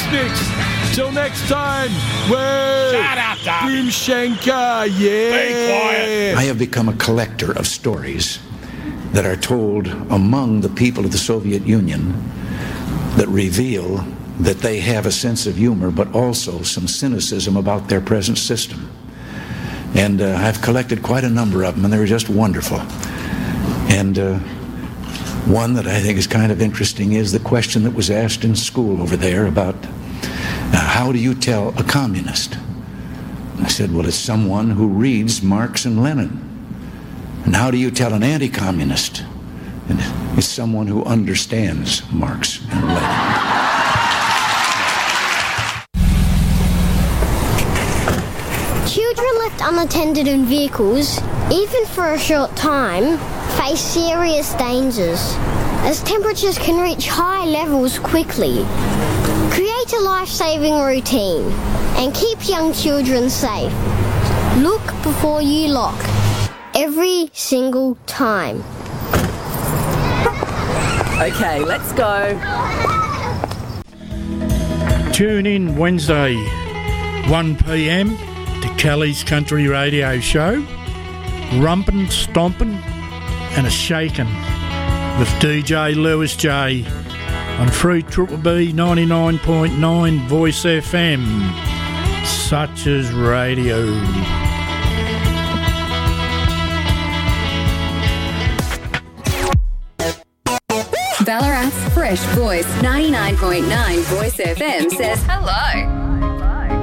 Snicks. Till next time, we're Shut up, Darby. Boom Shankar, yeah. Be quiet. I have become a collector of stories that are told among the people of the Soviet Union that reveal that they have a sense of humor, but also some cynicism about their present system. And I've collected quite a number of them, and they're just wonderful. And one that I think is kind of interesting is the question that was asked in school over there about how do you tell a communist? I said, well, it's someone who reads Marx and Lenin. And how do you tell an anti-communist? And it's someone who understands Marx and Lenin. Children left unattended in vehicles, even for a short time, face serious dangers, as temperatures can reach high levels quickly. Create a life-saving routine and keep young children safe. Look before you lock, every single time. Okay, let's go. Tune in Wednesday, 1 p.m. to Kelly's Country Radio Show, Rumpin', Stompin' and a Shakin' with DJ Lewis J on 3BBB 99.9 Voice FM, such as radio. Ballarat's Fresh Voice 99.9 Voice FM says hello.